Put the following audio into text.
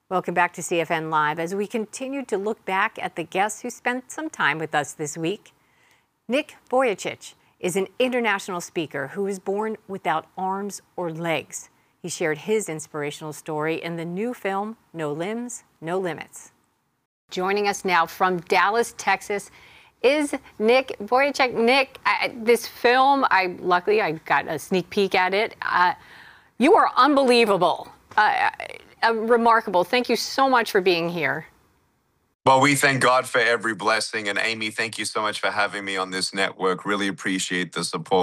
Welcome back to CFN Live as we continue to look back at the guests who spent some time with us this week. Nick Vujicic is an international speaker who was born without arms or legs. He shared his inspirational story in the new film, No Limbs, No Limits. Joining us now from Dallas, Texas, is Nick Vujicic. Nick, this film, luckily I got a sneak peek at it. You are unbelievable. Remarkable. Thank you so much for being here. Well, we thank God for every blessing. And Amy, thank you so much for having me on this network. Really appreciate the support.